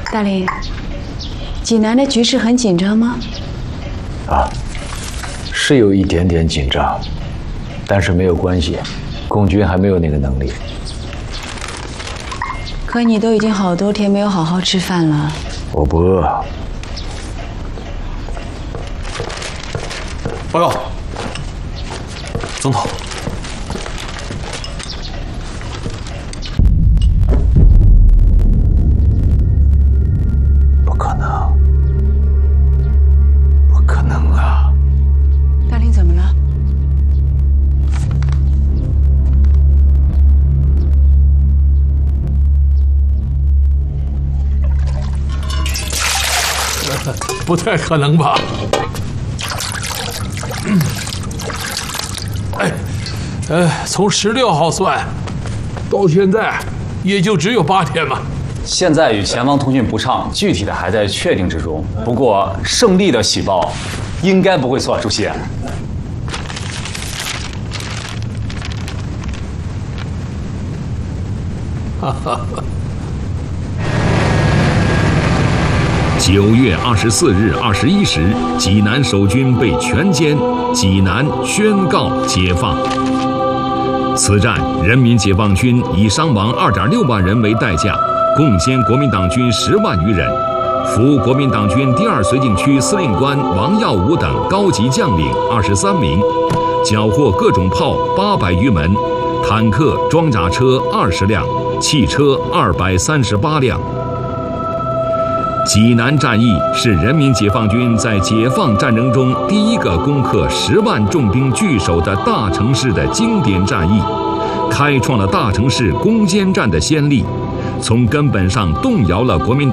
大林，济南的局势很紧张吗？ 是有一点点紧张，但是没有关系，共军还没有那个能力。 可你都已经好多天没有好好吃饭了。 我不饿。 报告，总统。 不可能，不可能啊！ 大林怎么了？ 不太可能吧？从16号算，到现在也就只有8天嘛。 现在与前方通讯不畅，具体的还在确定之中。不过胜利的喜报应该不会错，主席。 9月24日21时，济南守军被全歼，济南宣告解放。此战，人民解放军以伤亡2.6万人为代价，共歼国民党军10万余人，俘国民党军第2绥靖区司令官王耀武等高级将领23名，缴获各种炮800余门，坦克、装甲车20辆，汽车238辆。济南战役是人民解放军在解放战争中第一个攻克10万重兵据守的大城市的经典战役，开创了大城市攻坚战的先例，从根本上动摇了国民党